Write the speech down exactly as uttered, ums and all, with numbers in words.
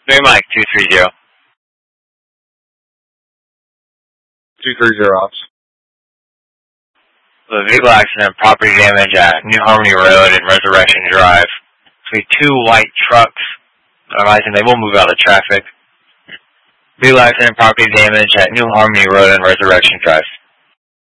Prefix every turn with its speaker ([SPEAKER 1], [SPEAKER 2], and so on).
[SPEAKER 1] Green Mike, two three zero.
[SPEAKER 2] two three zero ops.
[SPEAKER 1] The vehicle accident, property damage at New Harmony Road and Resurrection Drive. See two white trucks. Advising they will move out of traffic. Vehicle accident, property damage at New Harmony Road and Resurrection Drive.